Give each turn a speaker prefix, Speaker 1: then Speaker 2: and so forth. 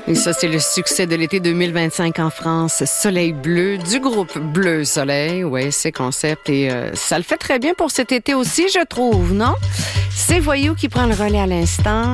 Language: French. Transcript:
Speaker 1: Et ça, c'est le succès de l'été 2025 en France. Soleil bleu, du groupe Bleu Soleil. Oui, c'est concept. Et ça le fait très bien pour cet été aussi, je trouve, non? C'est Voyou qui prend le relais à l'instant.